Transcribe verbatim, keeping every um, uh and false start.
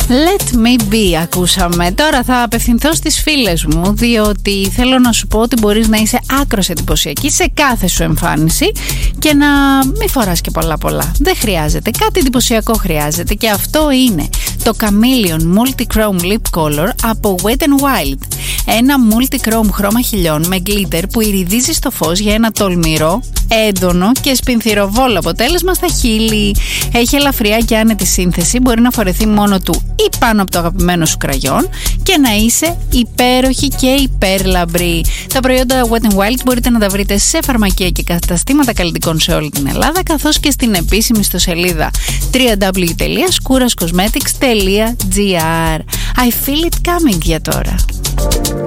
Let me be ακούσαμε. Τώρα θα απευθυνθώ στις φίλες μου, διότι θέλω να σου πω ότι μπορείς να είσαι άκρως εντυπωσιακή σε κάθε σου εμφάνιση και να μην φοράς και πολλά πολλά. Δεν χρειάζεται, κάτι εντυπωσιακό χρειάζεται και αυτό είναι το Chameleon Multichrome Lip Color από Wet n Wild. Ένα multichrome χρώμα χιλιών με glitter που ηριδίζει στο φως για ένα τολμηρό, έντονο και σπινθυροβόλο αποτέλεσμα στα χείλη. Έχει ελαφριά και άνετη σύνθεση, μπορεί να φορεθεί μόνο του ή πάνω από το αγαπημένο σου κραγιόν και να είσαι υπέροχη και υπέρλαμπρη. Τα προϊόντα Wet n Wild μπορείτε να τα βρείτε σε φαρμακεία και καταστήματα καλλιτικών σε όλη την Ελλάδα, καθώς και στην επίσημη ιστοσελίδα double-u double-u double-u τελεία skouras cosmetics τελεία gr. I feel it coming για τώρα.